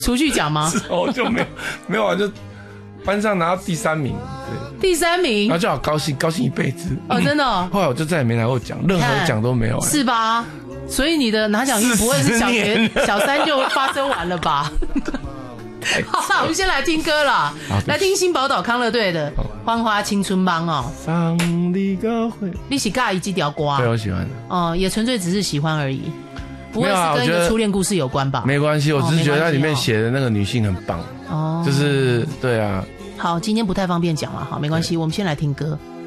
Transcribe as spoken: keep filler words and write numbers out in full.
储蓄奖吗？ 之后就没有没有啊，就班上拿到第三名，对， 第三名， 然后就好高兴，高兴一辈子。 哦，真的哦。 后来我就再也没拿过奖，任何奖都没有、欸， 是吧？所以你的拿奖运不会是小学小三就发生完了吧？好啦，我们先来听歌啦，来听新宝岛康乐队的《欢花青春帮》哦。 上你个会， 你喜尬一这条歌？ 对，我喜欢。 哦，也纯粹只是喜欢而已，不会是啊、 跟一个初恋故事有关吧？ 没关系，我只是觉得它里面写的那个女性很棒。 哦， 就是对啊。 好，今天不太方便讲了，好，没关系，我们先来听歌。